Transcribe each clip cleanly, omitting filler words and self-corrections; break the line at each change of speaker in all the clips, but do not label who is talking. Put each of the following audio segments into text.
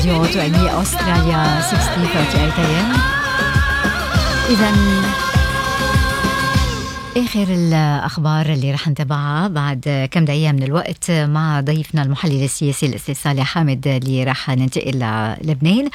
راديو تؤمي أستراليا 6038. إذن آخر الأخبار اللي رح نتابعها بعد كم دقيقة من الوقت مع ضيفنا المحلل السياسي الأستاذ صالح حامد اللي رح ننتقل للبنان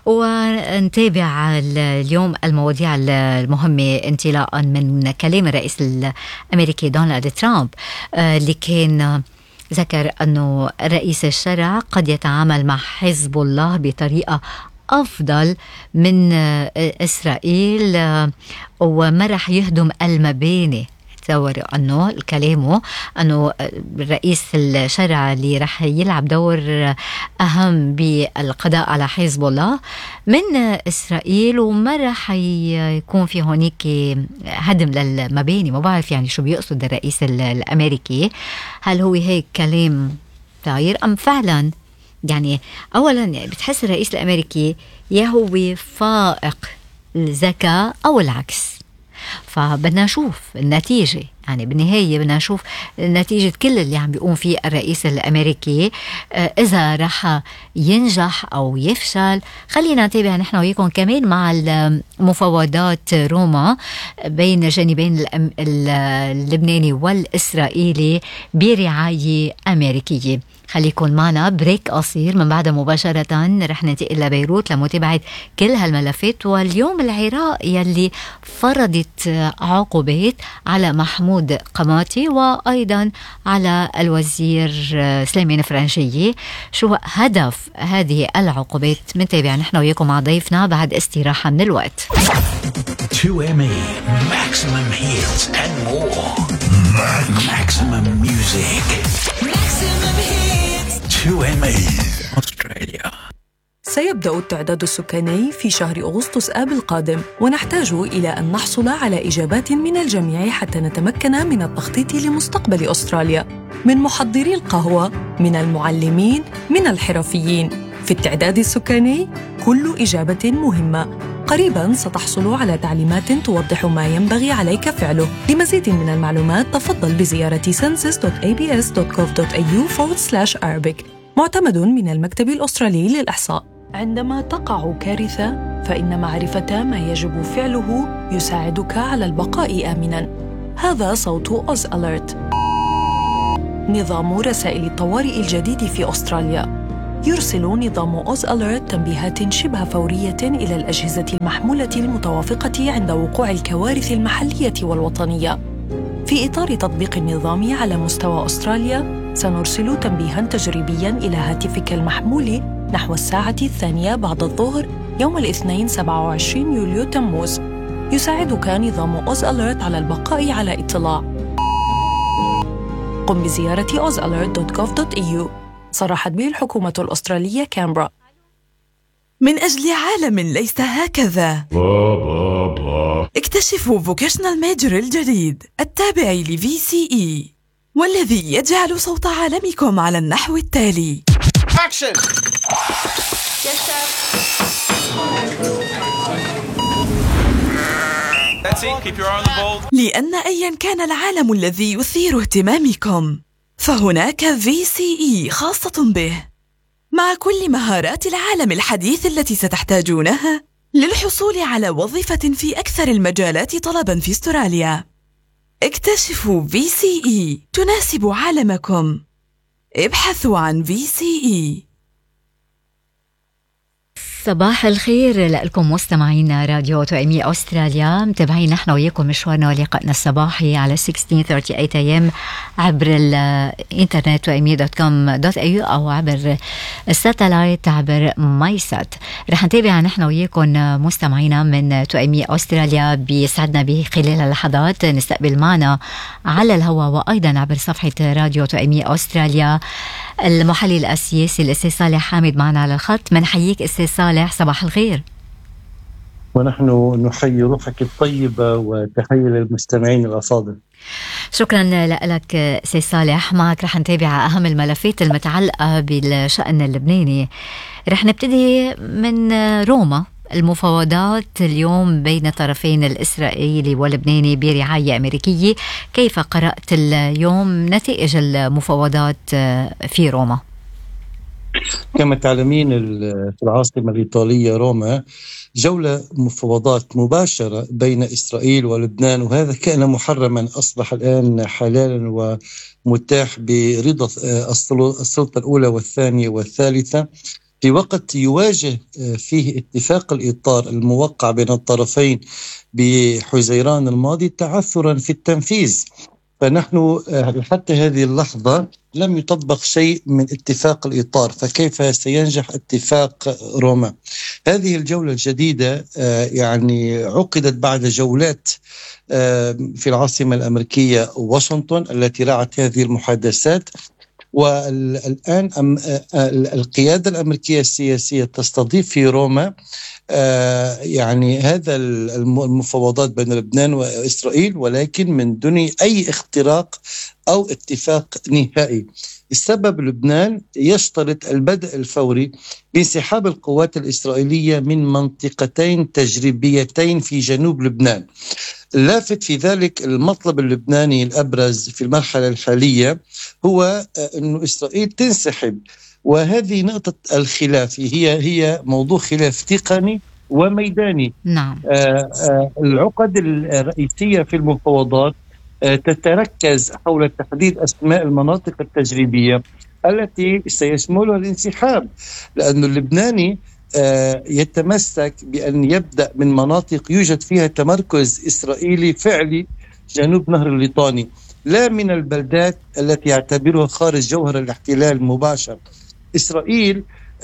ونتابع اليوم المواضيع المهمة انطلاقا من كلام الرئيس الأمريكي دونالد ترامب اللي كان ذكر أنه رئيس الشرع قد يتعامل مع حزب الله بطريقة أفضل من إسرائيل وما رح يهدم المباني. تصوروا أنه كلامه أنه رئيس الشرع اللي رح يلعب دور أهم بالقضاء على حزب الله من إسرائيل وما رح يكون في هونيك هدم للمباني. ما بعرف يعني شو بيقصد الرئيس الأمريكي، هل هو هيك كلام طاير أم فعلا يعني أولا بتحس الرئيس الأمريكي يا هو فائق الذكاء أو العكس، فبدنا نشوف النتيجة. يعني بالنهاية بدنا نشوف نتيجة كل اللي عم بيقوم فيه الرئيس الأمريكي إذا رح ينجح أو يفشل. خلينا نتابع نحن وياكم كمان مع المفاوضات روما بين جانبين اللبناني والإسرائيلي برعاية أمريكية. خليكن معنا بريك قصير، من بعدها مباشرة رح ننتقل لبيروت لمتابعة كل هالملفات. واليوم العراق يلي فرضت عقوبات على محمود قماطي وأيضا على الوزير سليمان فرنجية. شو هدف هذه العقوبات؟ منتابع نحن وياكم مع ضيفنا بعد استراحة من الوقت.
2ME maximum hits and more. Maximum music. Maximum hits. 2ME Australia.
سيبدأ التعداد السكاني في شهر أغسطس آب القادم، ونحتاج إلى أن نحصل على إجابات من الجميع حتى نتمكن من التخطيط لمستقبل أستراليا، من محضري القهوة، من المعلمين، من الحرفيين. في التعداد السكاني كل إجابة مهمة. قريباً ستحصل على تعليمات توضح ما ينبغي عليك فعله. لمزيد من المعلومات تفضل بزيارة census.abs.gov.au/Arabic، معتمد من المكتب الأسترالي للإحصاء. عندما تقع كارثة فإن معرفة ما يجب فعله يساعدك على البقاء آمناً. هذا صوت أوز أليرت، نظام رسائل الطوارئ الجديد في أستراليا. يرسل نظام أوز أليرت تنبيهات شبه فورية إلى الأجهزة المحمولة المتوافقة عند وقوع الكوارث المحلية والوطنية. في إطار تطبيق النظام على مستوى أستراليا، سنرسل تنبيهاً تجريبياً إلى هاتفك المحمول نحو الساعة 2 بعد الظهر يوم الاثنين 27 يوليو تموز. يساعدك نظام أوز أليرت على البقاء على اطلاع. قم بزيارة ozalert.gov.au. صرحت به الحكومة الأسترالية كامبرا.
من أجل عالم ليس هكذا، اكتشفوا فوكيشنال ميجر الجديد التابع لVCE، والذي يجعل صوت عالمكم على النحو التالي.
Action. Yes, sir. That's it. Keep your eye on the ball.
لأن أيا كان العالم الذي يثير اهتمامكم، فهناك VCE خاصة به، مع كل مهارات العالم الحديث التي ستحتاجونها للحصول على وظيفة في أكثر المجالات طلباً في أستراليا. اكتشفوا VCE تناسب عالمكم. ابحثوا عن VCE.
صباح الخير لكم مستمعين راديو تؤمي أستراليا. متابعين نحن وياكم مشوارنا ولقائنا الصباحي على 1638 AM عبر الانترنت tuami.com.au أو عبر الساتلايت عبر مايسات. رح نتابع نحن وياكم مستمعينا من تؤمي أستراليا. بيسعدنا بخلال اللحظات نستقبل معنا على الهواء وأيضا عبر صفحة راديو تؤمي أستراليا المحلل السياسي الأستاذ صالح حامد معنا على الخط. منحييك أستاذ صالح، صباح الخير.
ونحن نحيي روحك الطيبة وتحية للمستمعين الأفاضل.
شكرا لك أستاذ صالح. معك رح نتابع أهم الملفات المتعلقة بالشأن اللبناني. رح نبتدي من روما. المفاوضات اليوم بين الطرفين الإسرائيلي واللبناني برعاية أمريكية. كيف قرأت اليوم نتائج المفاوضات في روما؟
كما تعلمين في العاصمة الإيطالية روما جولة مفاوضات مباشرة بين إسرائيل ولبنان، وهذا كان محرما أصبح الآن حلالا ومتاح برضا السلطة الأولى والثانية والثالثة، في وقت يواجه فيه اتفاق الإطار الموقع بين الطرفين بحزيران الماضي تعثرا في التنفيذ. فنحن حتى هذه اللحظة لم يطبق شيء من اتفاق الإطار، فكيف سينجح اتفاق روما؟ هذه الجولة الجديدة يعني عقدت بعد جولات في العاصمة الأمريكية واشنطن التي رعت هذه المحادثات، والآن القيادة الأمريكية السياسية تستضيف في روما يعني هذا المفاوضات بين لبنان وإسرائيل، ولكن من دون أي اختراق أو اتفاق نهائي. السبب لبنان يشترط البدء الفوري بانسحاب القوات الإسرائيلية من منطقتين تجريبيتين في جنوب لبنان. اللافت في ذلك المطلب اللبناني الأبرز في المرحلة الحالية هو أن إسرائيل تنسحب، وهذه نقطة الخلاف، هي موضوع خلاف تقني وميداني.
نعم.
العقد الرئيسية في المفاوضات تتركز حول تحديد أسماء المناطق التجريبية التي سيشملها الانسحاب، لأن اللبناني يتمسك بأن يبدأ من مناطق يوجد فيها تمركز إسرائيلي فعلي جنوب نهر الليطاني، لا من البلدات التي يعتبرها خارج جوهر الاحتلال المباشر. إسرائيل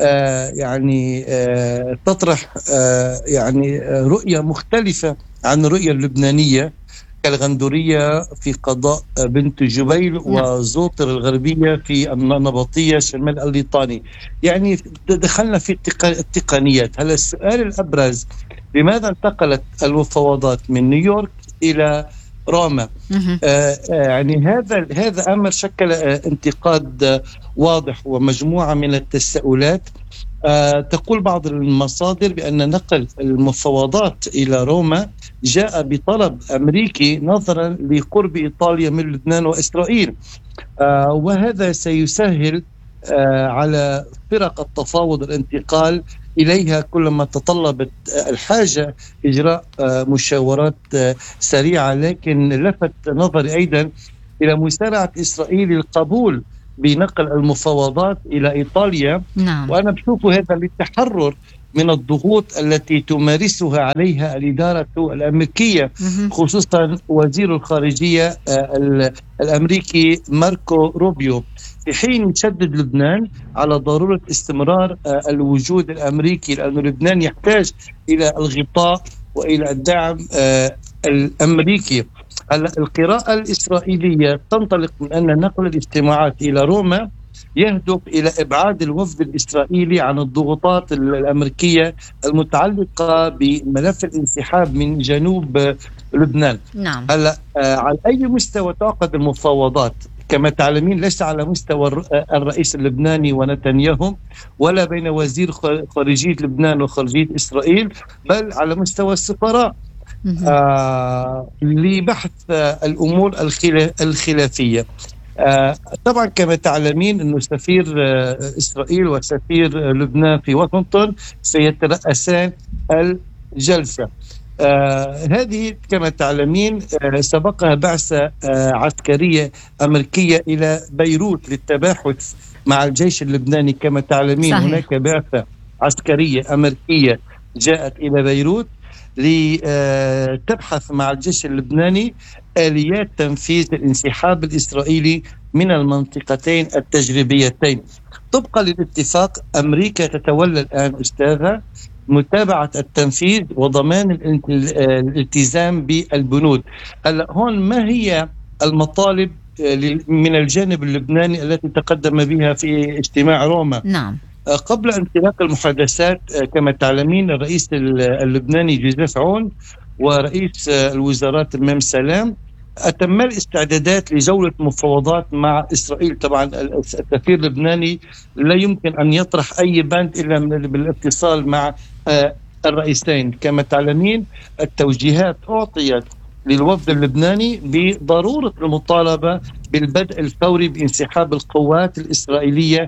يعني تطرح يعني رؤية مختلفة عن الرؤية اللبنانية، كالغندورية في قضاء بنت جبيل وزوطر الغربية في النبطية شمال الليطاني. يعني دخلنا في التقنيات. هل السؤال الأبرز لماذا انتقلت المفاوضات من نيويورك إلى روما؟ يعني هذا أمر شكل انتقاد واضح ومجموعة من التساؤلات. تقول بعض المصادر بأن نقل المفاوضات إلى روما جاء بطلب أمريكي نظرا لقرب إيطاليا من لبنان وإسرائيل، وهذا سيسهل على فرق التفاوض الانتقال إليها كلما تطلبت الحاجة إجراء مشاورات سريعة. لكن لفت نظري أيضا إلى مسارعة إسرائيل القبول بنقل المفاوضات إلى إيطاليا.
نعم.
وأنا بشوف هذا للتحرر من الضغوط التي تمارسها عليها الإدارة الأمريكية، خصوصا وزير الخارجية الأمريكي ماركو روبيو، في حين يشدد لبنان على ضرورة استمرار الوجود الأمريكي، لأن لبنان يحتاج إلى الغطاء وإلى الدعم الأمريكي. القراءة الإسرائيلية تنطلق من أن نقل الاجتماعات إلى روما يهدف إلى إبعاد الوفد الإسرائيلي عن الضغوطات الأمريكية المتعلقة بملف الانسحاب من جنوب لبنان.
نعم.
هلا على أي مستوى تعقد المفاوضات؟ كما تعلمين ليس على مستوى الرئيس اللبناني ونتنياهو، ولا بين وزير خارجية لبنان وخارجية إسرائيل، بل على مستوى السفراء لبحث الأمور الخلافية. طبعا كما تعلمين أن سفير إسرائيل وسفير لبنان في واشنطن سيترأسان الجلسة. هذه كما تعلمين سبقها بعثة عسكرية أمريكية إلى بيروت للتباحث مع الجيش اللبناني. كما تعلمين صحيح. هناك بعثة عسكرية أمريكية جاءت إلى بيروت لتبحث مع الجيش اللبناني آليات تنفيذ الانسحاب الإسرائيلي من المنطقتين التجريبيتين. طبقا للاتفاق أمريكا تتولى الآن أستاذة متابعة التنفيذ وضمان الالتزام بالبنود. هلا هون ما هي المطالب من الجانب اللبناني التي تقدم بها في اجتماع روما؟
نعم.
قبل انطلاق المحادثات كما تعلمين الرئيس اللبناني جوزيف عون ورئيس الوزارات المام سلام أتم الاستعدادات لجولة مفاوضات مع إسرائيل. طبعا السفير اللبناني لا يمكن أن يطرح أي بند إلا بالاتصال مع الرئيسين. كما تعلمين التوجيهات أعطيت للوفد اللبناني بضرورة المطالبة بالبدء الفوري بانسحاب القوات الإسرائيلية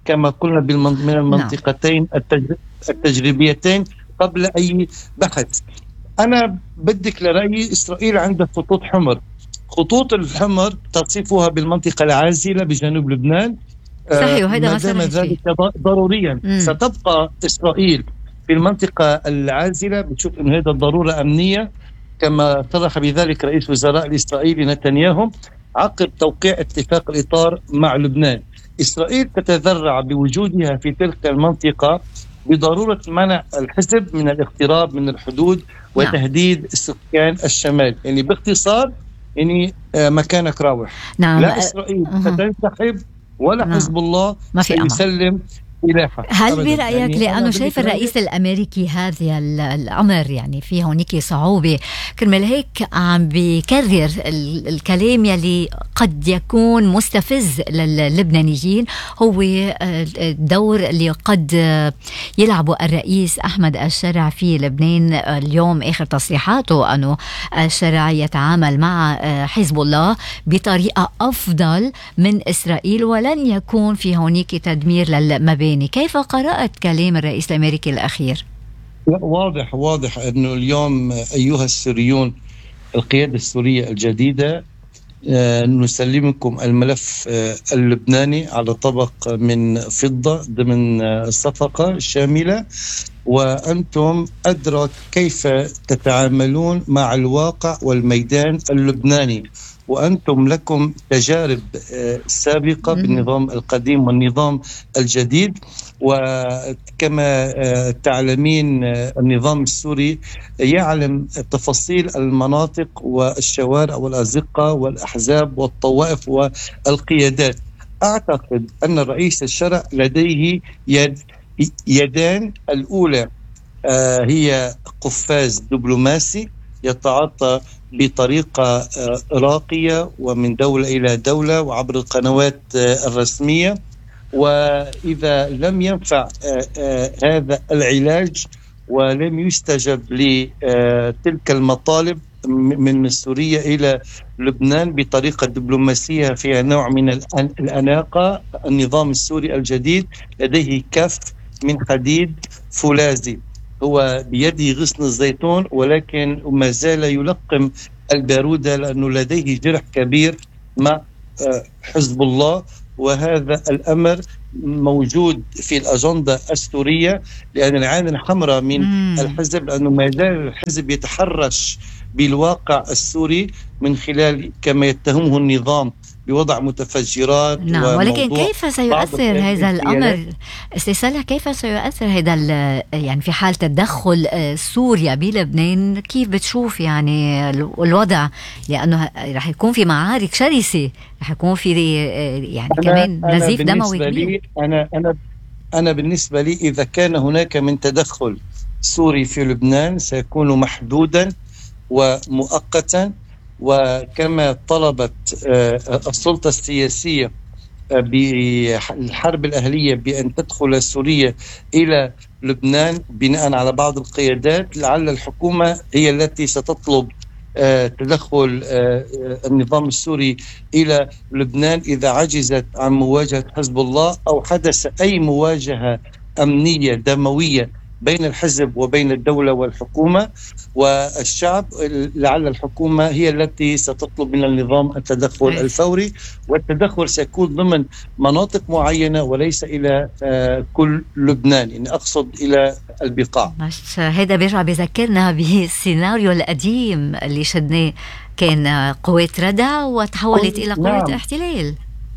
كما قلنا من المنطقتين التجريبيتين قبل أي بحث. أنا بدك لرأيي إسرائيل عندها خطوط حمر. خطوط الحمر تصفها بالمنطقة العازلة بجنوب لبنان.
صحيح، وهذا
ما دام ذلك ضروريا ستبقى إسرائيل في المنطقة العازلة. بتشوف إنه هذا ضرورة أمنية كما صرح بذلك رئيس وزراء الإسرائيلي نتنياهو عقب توقيع اتفاق الإطار مع لبنان. إسرائيل تتذرع بوجودها في تلك المنطقة بضرورة منع الحزب من الاقتراب من الحدود وتهديد سكان الشمال. يعني باختصار يعني مكانك راوح. لا إسرائيل ستنسحب ولا حزب الله سيسلم سلاحه.
هل برأيك يعني لأنه شايف الرئيس الأمريكي هذا الأمر يعني فيه هونيك صعوبة كرمال هيك عم بيكرر الكلام يلي قد يكون مستفز للبنانيين هو الدور اللي قد يلعبه الرئيس أحمد الشرع في لبنان؟ اليوم آخر تصريحاته أنه الشرع يتعامل مع حزب الله بطريقة أفضل من إسرائيل ولن يكون في هونيك تدمير للمباني. كيف قرأت كلام الرئيس الأمريكي الأخير؟
لا واضح أنه اليوم أيها السوريون القيادة السورية الجديدة نسلمكم الملف اللبناني على طبق من فضة ضمن صفقة شاملة وأنتم أدرى كيف تتعاملون مع الواقع والميدان اللبناني وأنتم لكم تجارب سابقة بالنظام القديم والنظام الجديد. وكما تعلمين النظام السوري يعلم تفاصيل المناطق والشوارع والأزقة والأحزاب والطوائف والقيادات. أعتقد أن الرئيس الشرع لديه يدان. الأولى هي قفاز دبلوماسي يتعاطى بطريقة راقية ومن دولة إلى دولة وعبر القنوات الرسمية. وإذا لم ينفع هذا العلاج ولم يستجب لتلك المطالب من سوريا إلى لبنان بطريقة دبلوماسية فيها نوع من الأناقة، النظام السوري الجديد لديه كف من حديد فولاذي، هو بيده غصن الزيتون ولكن ما زال يلقم البارودة لأنه لديه جرح كبير مع حزب الله. وهذا الأمر موجود في الأجندة السورية لأن العين الحمراء من الحزب، لأنه ما زال الحزب يتحرش بالواقع السوري من خلال كما يتهمه النظام بوضع متفجرات.
نعم، ولكن كيف سيؤثر هذا الأمر أستاذ صالح؟ كيف سيؤثر هذا يعني في حال تدخل سوريا بلبنان؟ كيف بتشوف يعني الوضع؟ لأنه رح يكون في معارك شرسة، رح يكون في يعني كمان نزيف دموي كبير.
أنا بالنسبة لي إذا كان هناك من تدخل سوري في لبنان سيكون محدودا ومؤقتا، وكما طلبت السلطة السياسية بالحرب الأهلية بأن تدخل سوريا إلى لبنان بناء على بعض القيادات، لعل الحكومة هي التي ستطلب تدخل النظام السوري إلى لبنان إذا عجزت عن مواجهة حزب الله أو حدث أي مواجهة أمنية دموية بين الحزب وبين الدولة والحكومة والشعب. لعل الحكومة هي التي ستطلب من النظام التدخل الفوري، والتدخل سيكون ضمن مناطق معينة وليس إلى كل لبنان، يعني أقصد إلى البقاع.
هذا بيرجع بذكرنا بالسيناريو القديم اللي شدناه، كان قوات ردع وتحولت إلى قوات احتلال.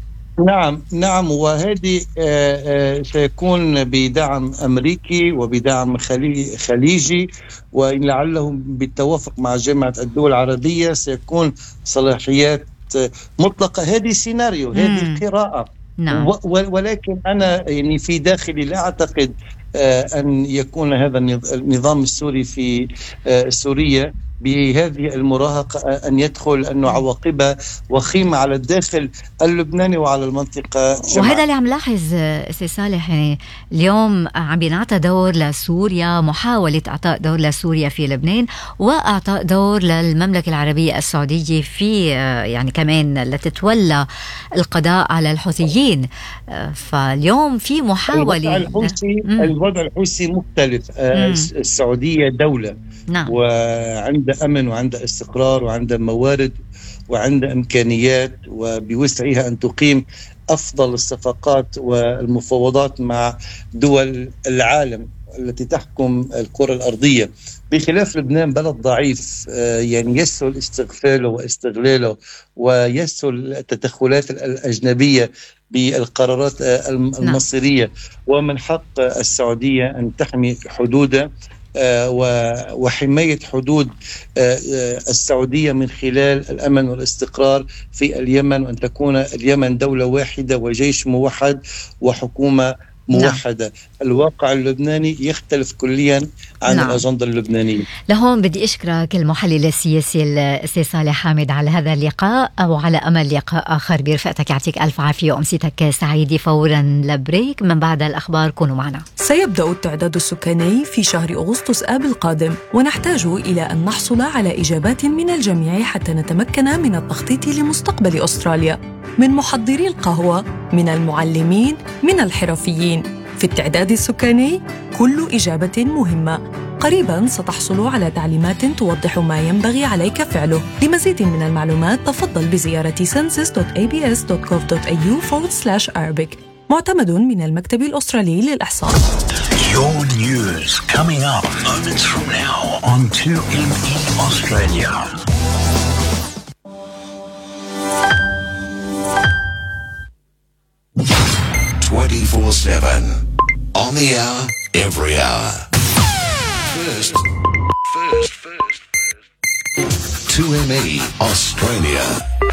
نعم، وهذه سيكون بدعم أمريكي وبدعم خليجي، وإن لعله بالتوافق مع جامعة الدول العربية سيكون صلاحيات مطلقة. هذه سيناريو، هذه قراءة.
نعم.
ولكن أنا يعني في داخلي لا أعتقد أن يكون هذا النظام السوري في سوريا بهذه المراهقة أن يدخل أنه عواقبها وخيمة على الداخل اللبناني وعلى المنطقة جمعا.
وهذا اللي عم لاحظ سي صالح، يعني اليوم عم بينعطى دور لسوريا، محاولة إعطاء دور لسوريا في لبنان وإعطاء دور للمملكة العربية السعودية في يعني كمان لتتولى القضاء على الحوثيين. فاليوم في محاولة.
الوضع الحوثي مختلف. السعودية دولة،
نعم،
وعندها أمن وعندها استقرار وعندها موارد وعندها إمكانيات، وبوسعها أن تقيم أفضل الصفقات والمفاوضات مع دول العالم التي تحكم الكرة الأرضية، بخلاف لبنان بلد ضعيف، يعني يسهل استغفاله واستغلاله ويسهل التدخلات الأجنبية بالقرارات المصيرية. ومن حق السعودية أن تحمي حدودها وحماية حدود السعودية من خلال الأمن والاستقرار في اليمن، وأن تكون اليمن دولة واحدة وجيش موحد وحكومة موحدة. نعم. الواقع اللبناني يختلف كليا عن نعم. الأجندة اللبنانية.
لهون بدي أشكرك المحلل السياسي الأستاذ صالح حامد على هذا اللقاء، وعلى أمل لقاء آخر برفقتك. يعطيك ألف عافية وأمسيتك سعيدة. فورا لبريك، من بعد الأخبار كونوا معنا.
سيبدأ التعداد السكاني في شهر أغسطس آب القادم، ونحتاج إلى أن نحصل على إجابات من الجميع حتى نتمكن من التخطيط لمستقبل أستراليا، من محضري القهوة، من المعلمين، من الحرفيين. في التعداد السكاني كل إجابة مهمة. قريباً ستحصل على تعليمات توضح ما ينبغي عليك فعله. لمزيد من المعلومات تفضل بزيارة census.abs.gov.au/Arabic. معتمد من المكتب الأسترالي للإحصاء.
Your news coming up moments from now on 2ME Australia. 24/7 on the hour, every hour. First. 2ME Australia.